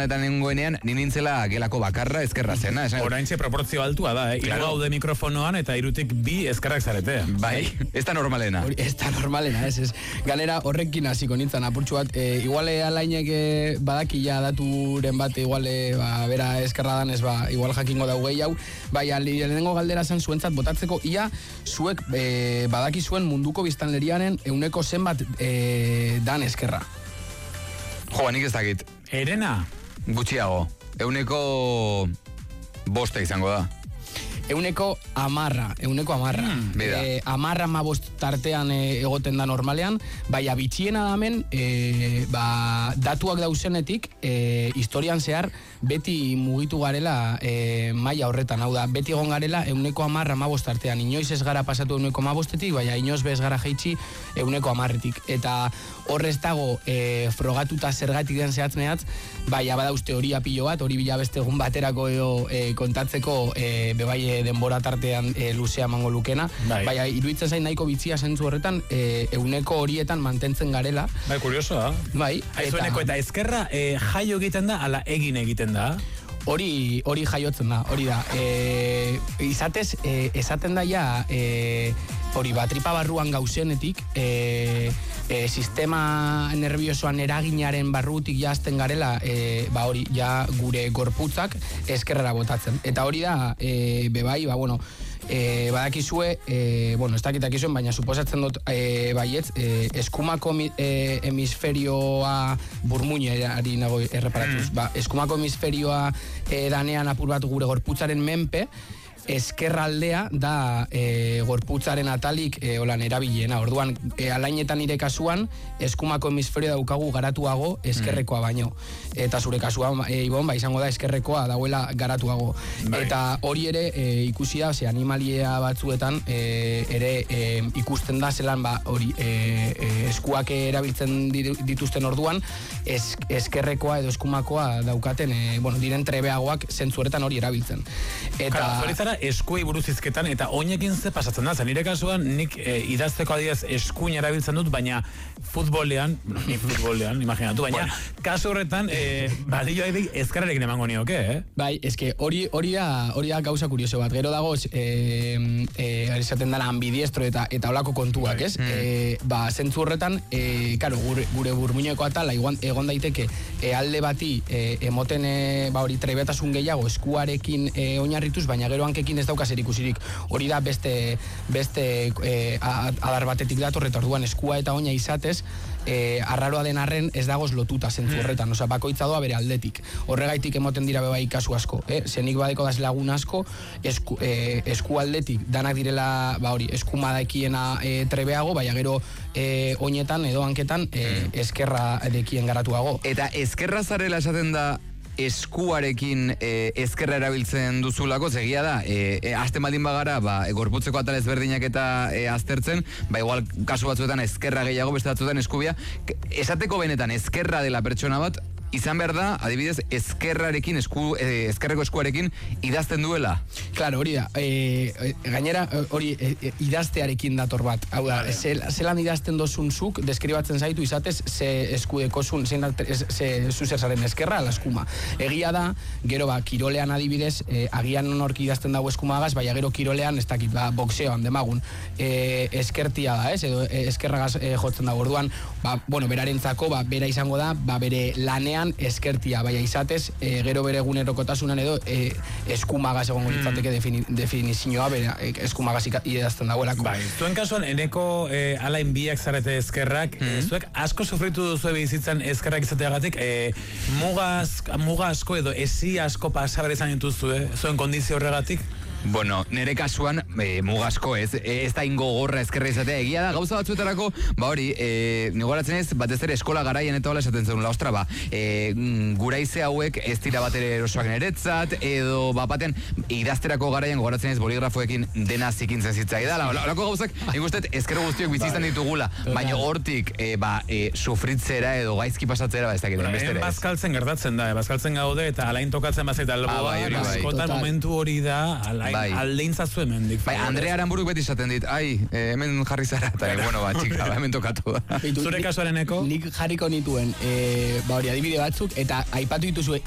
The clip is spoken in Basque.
honetan nengoenean, nintzela gelako bakarra ezkerra zena. Oraintxe proportzio altua da, Hiru gaude mikrofonoan eta hirutik bi ezkerrak zarete. Bai, ez da normalena. Ez da normalena, ez. Galera horrekin hasiko nintzen apurtxu bat, iguale alainek badakila daturen bat, iguale, bera ezkerra danez, igual jakingo dau gehi hau, bai, lehenengo galdera zen zuentzat botatzeko, ia zuek badaki zuen munduko biztanleriaren euneko zenbat dan ezkerra. Jo, nik ez dakit. Erena? Gutxiago. Euneko 5 izango da. Euneko 10. Amarra ma bost tartean egoten da normalean, baina bitxiena damen, datuak dauzenetik, historian zehar, beti mugitu garela maila horretan, hau da, beti egon garela euneko 10 ma bost tartean. Inoiz ez gara pasatu euneko 15-etik, baina inoiz bez gara jaitsi euneko 10-etik. Eta horrez dago frogatuta zergatik den zehatz, baina badauz teoria pilo bat, hori bila beste egun baterako kontatzeko bebai denbora tartean luzea mango lukena. Baina iruditzen zain nahiko bitzia zentzu horretan euneko horietan mantentzen garela. Bai, kurioso da. Bai. Aizueneko eta ezkerra jaio egiten da, ala egin egiten da? Hori jaiotzen da, hori da. Izatez, esaten da ja, hori tripa barruan gauzenetik, sistema nerviosoan eraginaren barrutik jazten garela, hori, ja gure gorputzak ezkerrera botatzen. Eta hori da, bebai, badakizue, ez dakizuen, baina suposatzen dut baietz, eskumako hemisferioa burmuineari nago erreparatuz. Eskumako hemisferioa danean apur bat gure gorputzaren menpe, ezkerraldea da gorputzaren atalik holan erabilena. Orduan, alainetan nire kasuan, eskumako hemisferio daukagu garatuago ezkerrekoa baino. Eta zure kasuan, Ibon, izango da ezkerrekoa dauela garatuago. Eta hori ere ikusi da, animalia batzuetan ere ikusten da zelan hori eskuak erabiltzen dituzten orduan, ezkerrekoa edo eskumakoa daukaten, diren trebeagoak zentzu horretan hori erabiltzen. Eta eskuei buruz izketan, eta oinekin ze pasatzen da, nire kasuan nik idazteko adiaz eskuin erabiltzen dut, baina futbolean, imaginatu, baina kasu horretan balio edik ezkerrarekin emango nioke, Bai, eske hori da gauza kurioso bat, gero dagoz esaten dara ambidiestro eta holako kontuak, ez? Zentzu horretan, gure burmuineko atala egon daiteke alde bati emoten hori trebetasun gehiago eskuarekin oinarrituz, baina gero hankekin ez dauka zer ikusirik. Hori da beste adar batetik dator, eta orduan eskua eta oina izatez, arraroa den arren ez dagoz lotuta zentzu horretan, bakoitza doa bere aldetik. Horregaitik emoten dira bebai kasu asko, zenik badeko daz lagun asko, esku aldetik danak direla, eskumadakiena trebeago, baina gero oinetan edo hanketan eskerra dekien garatuago. Eta eskerra zarela esaten da eskuarekin ezkerra erabiltzen duzulako, zegia da, azten baldin bagara, gorputzeko atal ezberdinak eta aztertzen, igual kasu batzuetan ezkerra gehiago, beste batzuetan eskubia, esateko benetan ezkerra dela pertsona bat, izan behar da, adibidez, ezkerrarekin, ezkerreko eskuarekin idazten duela. Claro, hori da. Gainera, hori idaztearekin dator bat. Hau da, zelan idazten dozun zuk, deskribatzen zaitu izatez, ze eskudeko zun, ze zuzerzaren eskerra, la eskuma. Egia da, gero kirolean adibidez, agian norki idazten dago eskumagaz, baina gero kirolean, ez dakit, boxeoan, demagun, eskertia da, edo eskerragaz jotzen dago. Orduan, berarentzako, bera izango da, bere lanean eskertia, baina izatez, gero bere egunerokotasunan edo eskumagaz egongo litzateke definizioa, bere eskumagaz idazten dagoelako. Zuen kasuan, eneko alain biak zarete eskerrak, zuek asko sufritu duzu bizitzan eskerrak izateagatik, muga asko edo ezi asko pasabar izan dituzue, zuen kondizio horregatik? Bueno, nire kasuan, mugasko ez da ingo gorra ezkerra izatea, egia da, gauza batzuetarako, hori, nigoratzen ez, batez ere eskola garaian eta hola esaten zen, ostra, guraize hauek ez dira bat ere erosoak niretzat, edo baten idazterako garaian gogoratzen ez boligrafoekin dena zikintzen zitzai da, horako gauzak, nik usteet ezkerro guztiok bizizan ditugula, baina hortik, sufritzera edo gaizki pasatzera, ez dakit, bestera ez. Bazkaltzen gertatzen da, bazkaltzen gaude, eta alain tokatzen bazait alboa, askotan momentu hori da, aldeintzazu hemendik. Andrea Aranburuk beti esaten dit, hemen jarri zara, eta txika, hemen tokatu da. Zure kasuareneko? Nik jarriko nituen, adibide batzuk, eta aipatu dituzue